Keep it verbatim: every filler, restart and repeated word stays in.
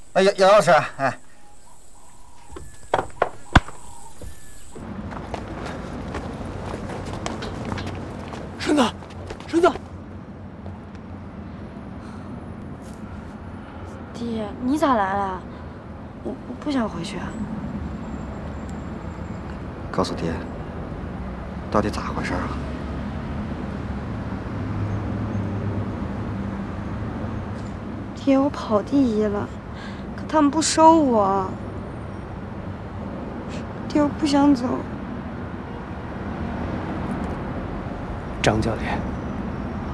哎，杨杨老师，哎， 顺子，顺子， 爹，你咋来了？我我不想回去啊。 告诉爹，到底咋回事啊？ 爹，我跑第一了，可他们不收我。爹，我不想走。 张教练。